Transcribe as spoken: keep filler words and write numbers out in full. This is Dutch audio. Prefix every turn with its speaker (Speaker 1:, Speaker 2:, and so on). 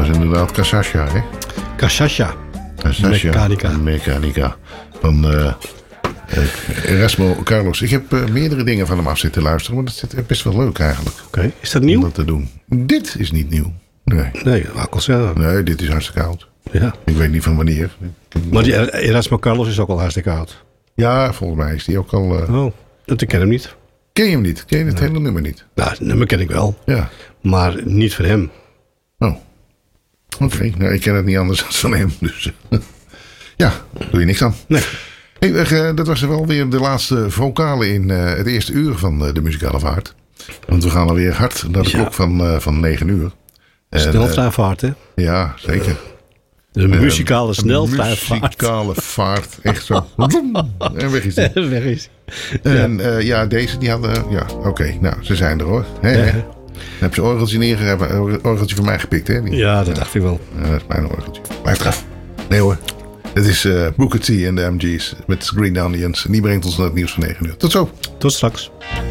Speaker 1: inderdaad Kasasha, hè?
Speaker 2: Kasasha.
Speaker 1: Kasasha.
Speaker 2: Mechanica.
Speaker 1: Mechanica. Van uh, uh, Erasmo Carlos. Ik heb uh, meerdere dingen van hem af zitten luisteren. Maar dat is best wel leuk eigenlijk.
Speaker 2: Oké, okay. Is dat nieuw?
Speaker 1: Om dat te doen. Dit is niet nieuw. Nee.
Speaker 2: Nee, dat wou ik al zeggen.
Speaker 1: Nee, dit is hartstikke oud.
Speaker 2: Ja.
Speaker 1: Ik weet niet van wanneer.
Speaker 2: Maar die Erasmo Carlos is ook al hartstikke oud.
Speaker 1: Ja, volgens mij is die ook al... Uh...
Speaker 2: Oh, dat ken hem niet.
Speaker 1: Ken je hem niet? Ken je het nee. hele nummer niet?
Speaker 2: Nou, het nummer ken ik wel.
Speaker 1: Ja.
Speaker 2: Maar niet van hem.
Speaker 1: Oh. Oké, okay. Nou, ik ken het niet anders dan van hem. Dus ja, doe je niks aan.
Speaker 2: Nee.
Speaker 1: Hey, uh, dat was wel weer de laatste vocalen in uh, het eerste uur van uh, de muzikale vaart. Want we gaan alweer hard naar de ja. klok van, uh, van negen uur.
Speaker 2: Sneltreinvaart, hè?
Speaker 1: Ja, zeker.
Speaker 2: De muzikale uh, sneltreinvaart.
Speaker 1: Muzikale vaart, echt zo. En weg is die.
Speaker 2: weg is
Speaker 1: die. En ja, uh, ja deze die hadden... Ja, oké, okay, nou, ze zijn er hoor. He, ja. he. Heb je orgeltje neergegeven? Orgeltje van mij gepikt, hè? Die,
Speaker 2: ja, dat dacht ik wel.
Speaker 1: Ja, dat is mijn orgeltje. Blijf eraf. Nee hoor. Het is uh, Booker T en de M G's met Green Onions. En die brengt ons naar het nieuws van negen uur. Tot zo.
Speaker 2: Tot straks.